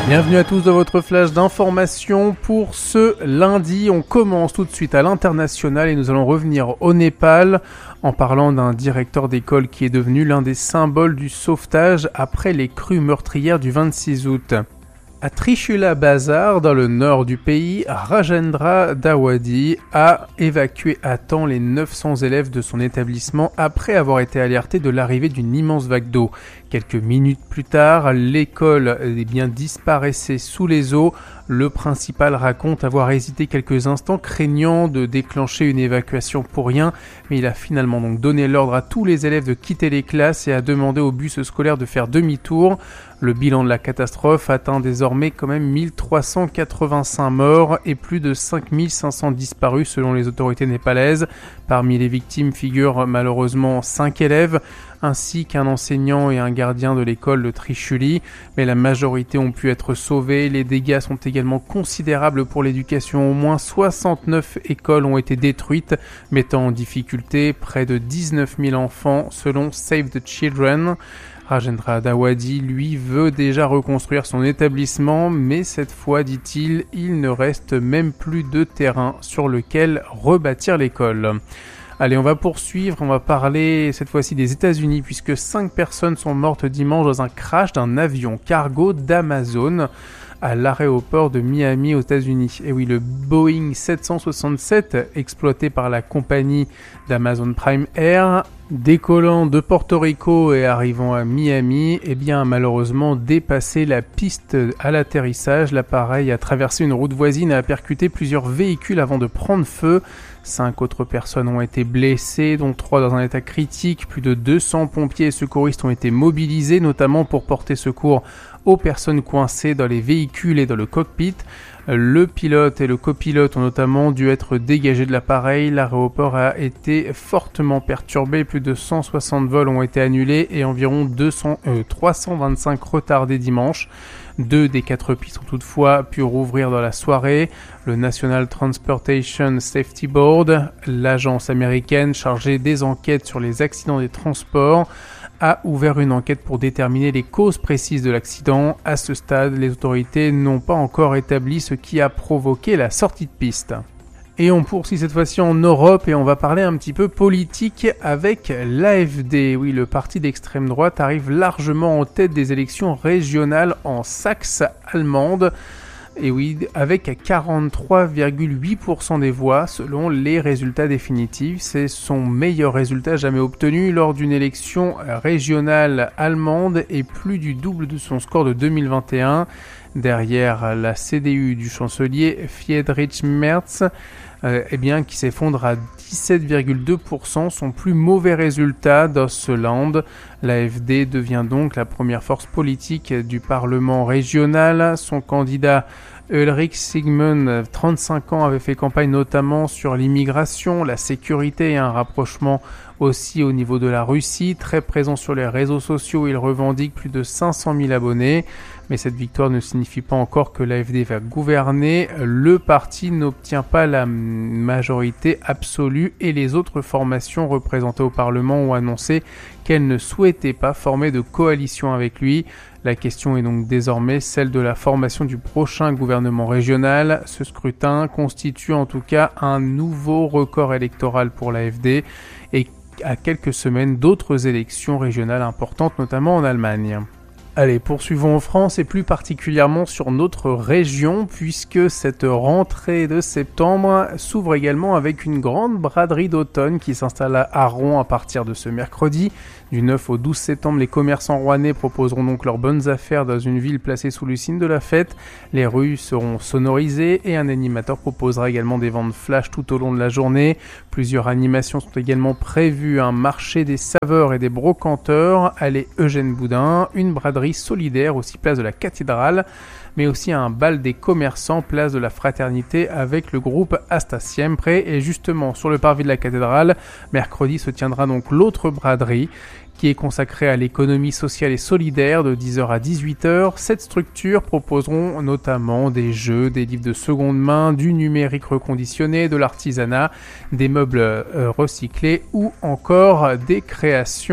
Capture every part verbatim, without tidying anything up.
Bienvenue à tous dans votre flash d'information pour ce lundi. On commence tout de suite à l'international et nous allons revenir au Népal en parlant d'un directeur d'école qui est devenu l'un des symboles du sauvetage après les crues meurtrières du vingt-six août. À Trishula Bazar, dans le nord du pays, Rajendra Dawadi a évacué à temps les neuf cents élèves de son établissement après avoir été alerté de l'arrivée d'une immense vague d'eau. Quelques minutes plus tard, l'école eh bien, disparaissait sous les eaux. Le principal raconte avoir hésité quelques instants, craignant de déclencher une évacuation pour rien, mais il a finalement donc donné l'ordre à tous les élèves de quitter les classes et a demandé au bus scolaire de faire demi-tour. Le bilan de la catastrophe atteint désormais quand même mille trois cent quatre-vingt-cinq morts et plus de cinq mille cinq cents disparus selon les autorités népalaises. Parmi les victimes figurent malheureusement cinq élèves, ainsi qu'un enseignant et un gardien de l'école de Trishuli, mais la majorité ont pu être sauvés. Les dégâts sont également considérables pour l'éducation. Au moins soixante-neuf écoles ont été détruites, mettant en difficulté près de dix-neuf mille enfants selon Save the Children. Rajendra Dawadi, lui, veut déjà reconstruire son établissement, mais cette fois, dit-il, il ne reste même plus de terrain sur lequel rebâtir l'école. Allez, on va poursuivre, on va parler cette fois-ci des États-Unis puisque cinq personnes sont mortes dimanche dans un crash d'un avion cargo d'Amazon à l'aéroport de Miami aux États-Unis. Et oui, le Boeing sept cent soixante-sept, exploité par la compagnie d'Amazon Prime Air, décollant de Porto Rico et arrivant à Miami, eh bien a malheureusement dépassé la piste à l'atterrissage. L'appareil a traversé une route voisine et a percuté plusieurs véhicules avant de prendre feu. Cinq autres personnes ont été blessées, dont trois dans un état critique. Plus de deux cents pompiers et secouristes ont été mobilisés, notamment pour porter secours aux personnes coincées dans les véhicules et dans le cockpit. Le pilote et le copilote ont notamment dû être dégagés de l'appareil. L'aéroport a été fortement perturbé. Plus de cent soixante vols ont été annulés et environ deux cents, euh, trois cent vingt-cinq retardés dimanche. Deux des quatre pistes ont toutefois pu rouvrir dans la soirée. Le National Transportation Safety Board, l'agence américaine chargée des enquêtes sur les accidents des transports, a ouvert une enquête pour déterminer les causes précises de l'accident. À ce stade, les autorités n'ont pas encore établi ce qui a provoqué la sortie de piste. Et on poursuit cette fois-ci en Europe et on va parler un petit peu politique avec l'A F D. Oui, le parti d'extrême droite arrive largement en tête des élections régionales en Saxe allemande. Et oui, avec quarante-trois virgule huit pour cent des voix selon les résultats définitifs. C'est son meilleur résultat jamais obtenu lors d'une élection régionale allemande et plus du double de son score de deux mille vingt et un. Derrière la C D U du chancelier Friedrich Merz, euh, eh bien, qui s'effondre à dix-sept virgule deux pour cent, son plus mauvais résultat dans ce land. L'A F D devient donc la première force politique du Parlement régional. Son candidat Ulrich Sigmund, trente-cinq ans, avait fait campagne notamment sur l'immigration, la sécurité et un rapprochement aussi au niveau de la Russie. Très présent sur les réseaux sociaux, il revendique plus de cinq cent mille abonnés. Mais cette victoire ne signifie pas encore que l'A F D va gouverner. Le parti n'obtient pas la majorité absolue et les autres formations représentées au Parlement ont annoncé qu'elles ne souhaitaient pas former de coalition avec lui. La question est donc désormais celle de la formation du prochain gouvernement régional. Ce scrutin constitue en tout cas un nouveau record électoral pour l'A F D et à quelques semaines d'autres élections régionales importantes, notamment en Allemagne. Allez, poursuivons en France et plus particulièrement sur notre région puisque cette rentrée de septembre s'ouvre également avec une grande braderie d'automne qui s'installe à Rouen à partir de ce mercredi. Du neuf au douze septembre, les commerçants rouennais proposeront donc leurs bonnes affaires dans une ville placée sous le signe de la fête. Les rues seront sonorisées et un animateur proposera également des ventes flash tout au long de la journée. Plusieurs animations sont également prévues, un marché des saveurs et des brocanteurs, allée Eugène Boudin, une braderie solidaire aussi place de la Cathédrale, mais aussi un bal des commerçants place de la Fraternité avec le groupe Asta Siempre. Et justement sur le parvis de la Cathédrale, mercredi se tiendra donc l'autre braderie qui est consacrée à l'économie sociale et solidaire de dix heures à dix-huit heures. Cette structure proposeront notamment des jeux, des livres de seconde main, du numérique reconditionné, de l'artisanat, des meubles euh, recyclés ou encore des créations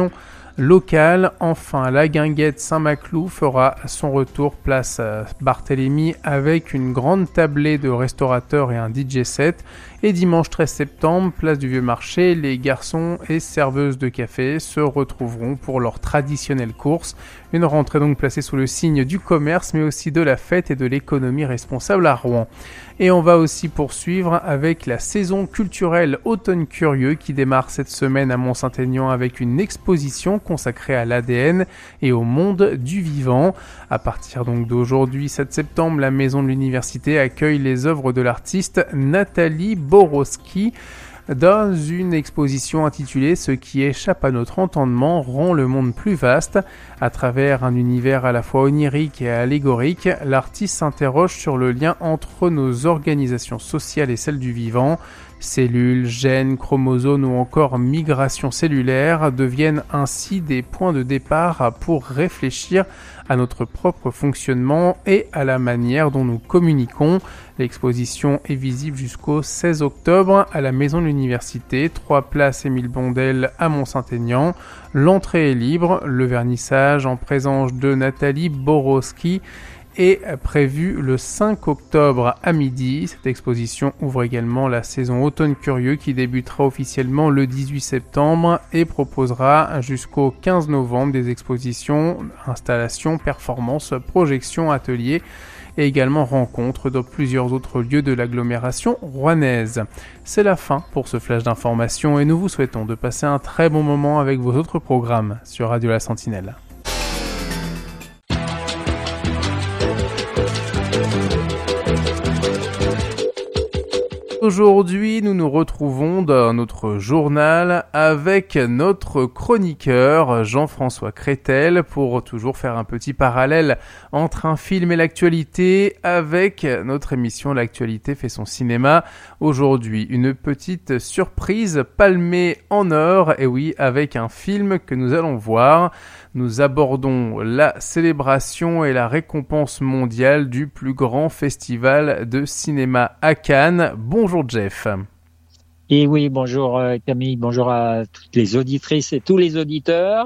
locales. Enfin, la guinguette Saint-Maclou fera son retour place Barthélemy avec une grande tablée de restaurateurs et un D J set. Et dimanche treize septembre, place du Vieux Marché, les garçons et serveuses de café se retrouveront pour leur traditionnelle course. Une rentrée donc placée sous le signe du commerce, mais aussi de la fête et de l'économie responsable à Rouen. Et on va aussi poursuivre avec la saison culturelle Automne Curieux qui démarre cette semaine à Mont-Saint-Aignan avec une exposition consacrée à l'A D N et au monde du vivant. À partir donc d'aujourd'hui, sept septembre, la Maison de l'Université accueille les œuvres de l'artiste Nathalie Borowski dans une exposition intitulée « Ce qui échappe à notre entendement rend le monde plus vaste ». À travers un univers à la fois onirique et allégorique, l'artiste s'interroge sur le lien entre nos organisations sociales et celles du vivant. Cellules, gènes, chromosomes ou encore migration cellulaire deviennent ainsi des points de départ pour réfléchir à notre propre fonctionnement et à la manière dont nous communiquons. L'exposition est visible jusqu'au seize octobre à la Maison de l'Université, trois places Émile Bondel à Mont-Saint-Aignan. L'entrée est libre, le vernissage en présence de Nathalie Borowski est prévu le cinq octobre à midi. Cette exposition ouvre également la saison Automne Curieux qui débutera officiellement le dix-huit septembre et proposera jusqu'au quinze novembre des expositions, installations, performances, projections, ateliers et également rencontres dans plusieurs autres lieux de l'agglomération rouennaise. C'est la fin pour ce flash d'information et nous vous souhaitons de passer un très bon moment avec vos autres programmes sur Radio La Sentinelle. Aujourd'hui, nous nous retrouvons dans notre journal avec notre chroniqueur Jean-François Crétel pour toujours faire un petit parallèle entre un film et l'actualité avec notre émission L'actualité fait son cinéma. Aujourd'hui, une petite surprise palmée en or, et oui, avec un film que nous allons voir. Nous abordons la célébration et la récompense mondiale du plus grand festival de cinéma à Cannes. Bonjour Jeff. Et oui, bonjour euh, Camille, bonjour à toutes les auditrices et tous les auditeurs.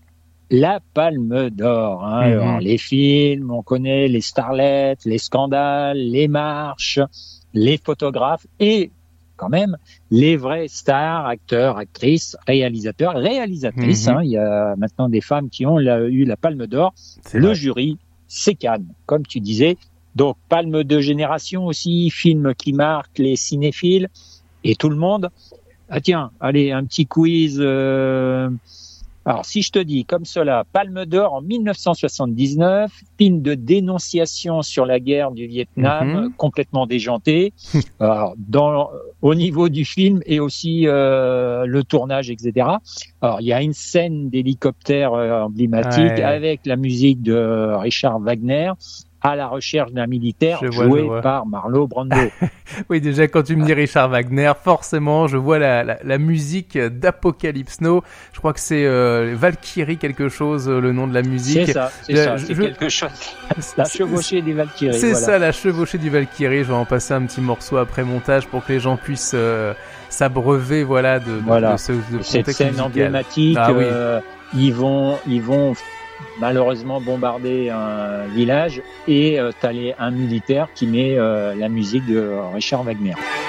La Palme d'Or, hein, mm-hmm. Alors, les films, on connaît les starlets, les scandales, les marches, les photographes et quand même les vrais stars, acteurs, actrices, réalisateurs, réalisatrices. Mm-hmm. Hein, il y a maintenant des femmes qui ont la, eu la Palme d'Or. C'est Le vrai. Jury, c'est Cannes, comme tu disais. Donc, Palme de génération aussi, film qui marque les cinéphiles et tout le monde. Ah tiens, allez, un petit quiz. Euh... Alors, si je te dis comme cela, Palme d'Or en dix-neuf cent soixante-dix-neuf, film de dénonciation sur la guerre du Vietnam, mm-hmm. complètement déjanté, alors, dans, au niveau du film et aussi euh, le tournage, et cetera. Alors, il y a une scène d'hélicoptère euh, emblématique ouais. avec la musique de Richard Wagner, à la recherche d'un militaire je joué vois, par Marlon Brando. Oui, déjà, quand tu me dis Richard Wagner, forcément, je vois la, la, la musique d'Apocalypse Now. Je crois que c'est euh, Valkyrie quelque chose, le nom de la musique. C'est ça, c'est je, ça, c'est je... quelque chose. La chevauchée des Valkyries. C'est voilà. ça, la chevauchée du Valkyrie. Je vais en passer un petit morceau après montage pour que les gens puissent euh, s'abreuver, voilà, de, voilà. de ce de cette scène musical. Emblématique. Ah, oui. euh, ils vont, ils vont malheureusement bombarder un village et euh, t'as les, un militaire qui met euh, la musique de Richard Wagner.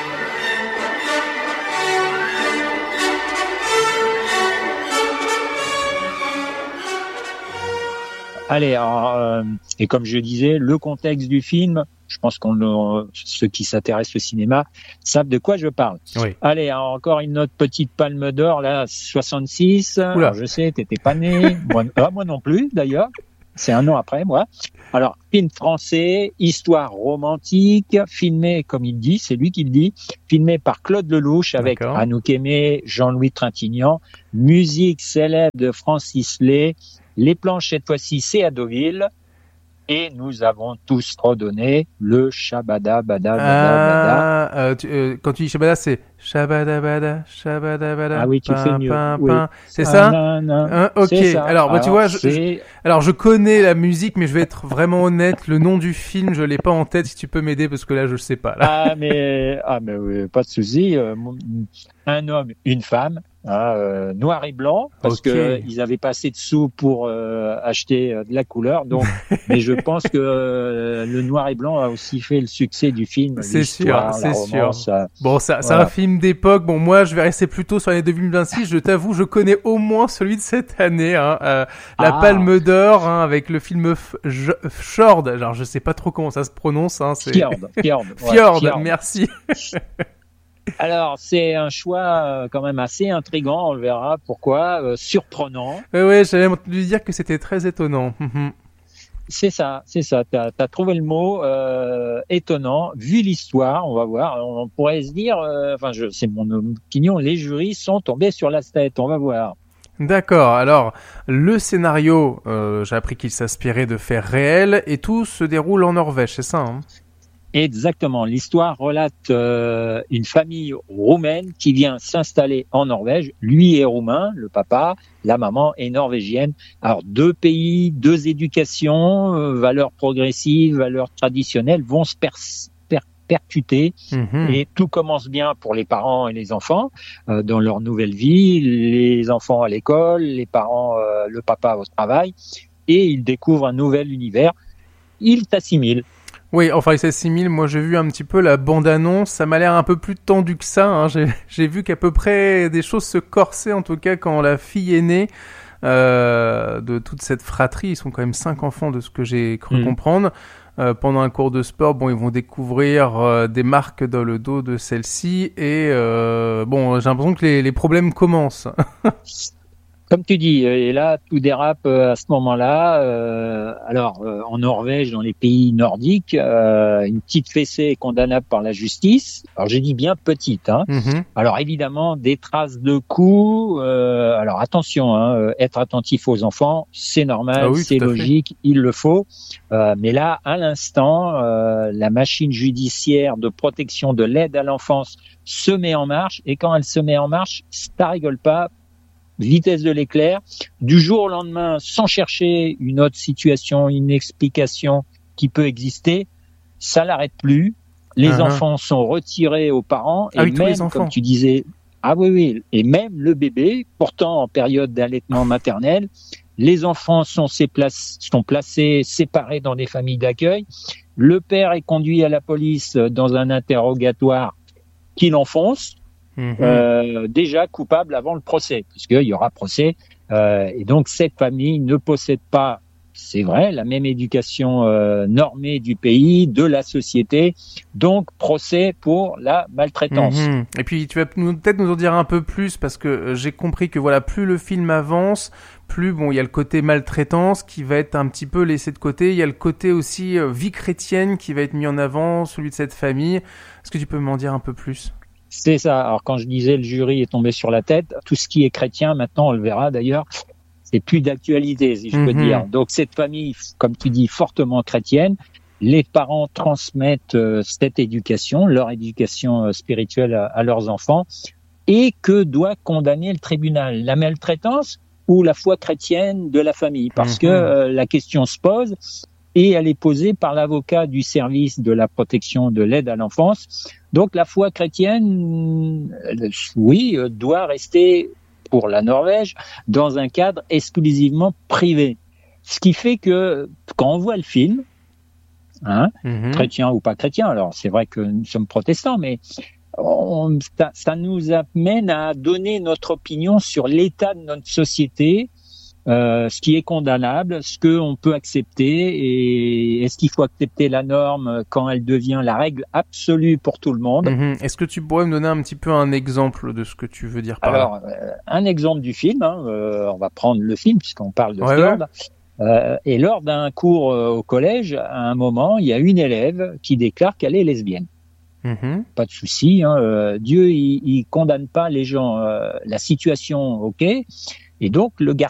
Allez, alors, euh, et comme je disais, le contexte du film, je pense qu'on euh, ceux qui s'intéressent au cinéma savent de quoi je parle. Oui. Allez, alors, encore une autre petite Palme d'Or, là, soixante-six. Alors, je sais, t'étais pas né. moi, ah, moi non plus, d'ailleurs. C'est un an après, moi. Alors, film français, histoire romantique, filmé, comme il dit, c'est lui qui le dit, filmé par Claude Lelouch avec D'accord. Anouk Aimée, Jean-Louis Trintignant, musique célèbre de Francis Lay. Les planches, cette fois-ci, c'est à Deauville. Et nous avons tous redonné le Shabada, Bada, Bada, ah, Bada. Euh, tu, euh, quand tu dis Shabada, c'est Shabadabada, shabadabada. Ah oui, tu pin, fais mieux. pin, Oui. pin. C'est ça? Ah, non, non. Hein, ok. C'est ça. Alors, bah, tu vois, je, je, c'est... alors je connais la musique, mais je vais être vraiment honnête. Le nom du film, je l'ai pas en tête. Si tu peux m'aider, parce que là, je le sais pas. Là. Ah mais ah mais oui, pas de souci. Euh, un homme, une femme, hein, euh, noir et blanc, parce Ok. que ils avaient pas assez de sous pour euh, acheter euh, de la couleur. Donc, mais je pense que euh, le noir et blanc a aussi fait le succès du film. C'est l'histoire, sûr, la c'est romance, sûr. euh, Bon, ça, c'est voilà. un film d'époque. Bon, moi, je vais rester plutôt sur les deux mille vingt-six. Je t'avoue, je connais au moins celui de cette année, hein, euh, La Ah. Palme d'Or, hein, avec le film F- J- Fjord. Alors, je sais pas trop comment ça se prononce, hein, c'est... Fjord, Fjord, ouais, Fjord, Fjord. merci. Alors, c'est un choix euh, quand même assez intriguant, on le verra pourquoi, euh, surprenant. Ouais, ouais, j'allais lui dire que c'était très étonnant. Mhm. C'est ça, c'est ça. T'as as trouvé le mot euh, étonnant. Vu l'histoire, on va voir. On pourrait se dire, euh, enfin, je, c'est mon opinion, les jurys sont tombés sur la tête. On va voir. D'accord, alors, le scénario, euh, j'ai appris qu'il s'inspirait de faits réels, et tout se déroule en Norvège, c'est ça, hein? Exactement. L'histoire relate euh, une famille roumaine qui vient s'installer en Norvège. Lui est roumain, le papa, la maman est norvégienne. Alors deux pays, deux éducations, euh, valeurs progressives, valeurs traditionnelles vont se per- per- percuter. Mhm. Et tout commence bien pour les parents et les enfants euh, dans leur nouvelle vie. Les enfants à l'école, les parents, euh, le papa au travail, et ils découvrent un nouvel univers. Ils s'assimilent. Oui, enfin, il s'assimile. Moi, j'ai vu un petit peu la bande-annonce. Ça m'a l'air un peu plus tendu que ça, hein. J'ai, j'ai vu qu'à peu près des choses se corsaient, en tout cas, quand la fille est née, euh, de toute cette fratrie. Ils sont quand même cinq enfants, de ce que j'ai cru Mmh. comprendre. Euh, pendant un cours de sport, bon, ils vont découvrir euh, des marques dans le dos de celle-ci. Et, euh, bon, j'ai l'impression que les, les problèmes commencent. Comme tu dis, et là, tout dérape euh, à ce moment-là. Euh, alors, euh, en Norvège, dans les pays nordiques, euh, une petite fessée est condamnable par la justice. Alors, j'ai dit bien petite. Hein. Mhm. Alors, évidemment, des traces de coups. Euh, alors, attention, hein, euh, être attentif aux enfants, c'est normal, Ah oui, c'est tout à fait. logique, il le faut. Euh, mais là, à l'instant, euh, la machine judiciaire de protection de l'aide à l'enfance se met en marche. Et quand elle se met en marche, ça rigole pas. Vitesse de l'éclair, du jour au lendemain, sans chercher une autre situation, une explication qui peut exister, ça l'arrête plus. Les Uh-huh. enfants sont retirés aux parents et Ah oui, tous les même, enfants. comme tu disais, ah oui, oui, et même le bébé, pourtant en période d'allaitement maternel, les enfants sont, sé- place- sont placés séparés dans des familles d'accueil. Le père est conduit à la police dans un interrogatoire qui l'enfonce. Mhm. Euh, déjà coupable avant le procès, puisqu'il y aura procès. Euh, et donc, cette famille ne possède pas, c'est vrai, la même éducation euh, normée du pays, de la société. Donc, procès pour la maltraitance. Mhm. Et puis tu vas nous- peut-être nous en dire un peu plus parce que euh, j'ai compris que voilà, plus le film avance, plus bon, il y a le côté maltraitance qui va être un petit peu laissé de côté. Il y a le côté aussi euh, vie chrétienne qui va être mis en avant, celui de cette famille. Est-ce que tu peux m'en dire un peu plus? C'est ça. Alors, quand je disais le jury est tombé sur la tête, tout ce qui est chrétien, maintenant, on le verra d'ailleurs, c'est plus d'actualité, si je peux Mhm. dire. Donc, cette famille, comme tu dis, fortement chrétienne, les parents transmettent euh, cette éducation, leur éducation euh, spirituelle à, à leurs enfants, et que doit condamner le tribunal? La maltraitance ou la foi chrétienne de la famille? Parce Mhm. que euh, la question se pose, et elle est posée par l'avocat du service de la protection de l'aide à l'enfance. Donc la foi chrétienne, euh, oui, euh, doit rester pour la Norvège dans un cadre exclusivement privé. Ce qui fait que quand on voit le film, hein, Mhm. chrétien ou pas chrétien, alors c'est vrai que nous sommes protestants, mais on, ça, ça nous amène à donner notre opinion sur l'état de notre société, euh, ce qui est condamnable, ce qu'on peut accepter, et est-ce qu'il faut accepter la norme quand elle devient la règle absolue pour tout le monde. Mhm. Est-ce que tu pourrais me donner un petit peu un exemple de ce que tu veux dire par là? Alors, euh, un exemple du film, hein, euh, on va prendre le film puisqu'on parle de Ouais, Fjord. ouais. Euh, et lors d'un cours euh, au collège, à un moment, il y a une élève qui déclare qu'elle est lesbienne. Mhm. Pas de souci, hein, euh, Dieu il, il condamne pas les gens. Euh, la situation, ok. Et donc le garçon